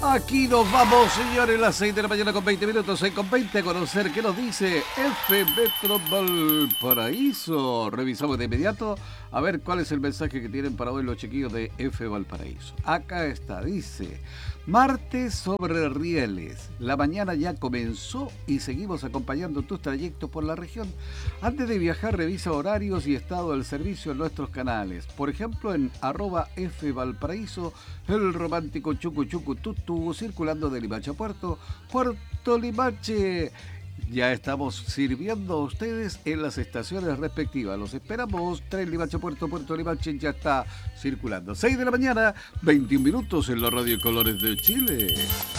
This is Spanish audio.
Aquí nos vamos, señores, las 6 de la mañana con 20 minutos, 6 con 20, a conocer qué nos dice F Metro Valparaíso. Revisamos de inmediato a ver cuál es el mensaje que tienen para hoy los chiquillos de F Valparaíso. Acá está, dice: martes sobre rieles. La mañana ya comenzó y seguimos acompañando tus trayectos por la región. Antes de viajar, revisa horarios y estado del servicio en nuestros canales. Por ejemplo, en @F Valparaíso, el romántico Chucu Chucu Tutu, circulando de Limache a Puerto Limache. Ya estamos sirviendo a ustedes en las estaciones respectivas. Los esperamos. Tren Limache Puerto Limache ya está circulando. 6 de la mañana, 21 minutos en la Radio Colores de Chile.